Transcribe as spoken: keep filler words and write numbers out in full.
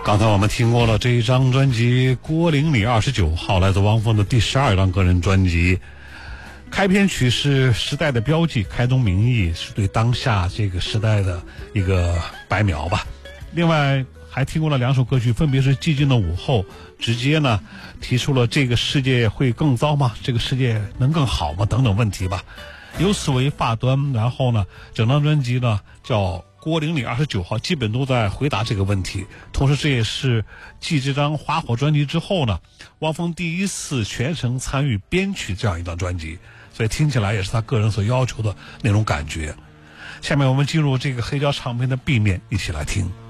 刚才我们听过了这一张专辑《郭玲里二十九号》，来自汪峰的第十二张个人专辑。开篇曲是时代的标记，开宗明义是对当下这个时代的一个白描吧。另外还听过了两首歌曲，分别是《寂静的午后》，直接呢提出了这个世界会更糟吗？这个世界能更好吗？等等问题吧。由此为发端，然后呢整张专辑呢叫郭玲里二十九号，基本都在回答这个问题。同时这也是继这张花火专辑之后呢，汪峰第一次全程参与编曲这样一张专辑，所以听起来也是他个人所要求的那种感觉。下面我们进入这个黑胶唱片的 B 面，一起来听。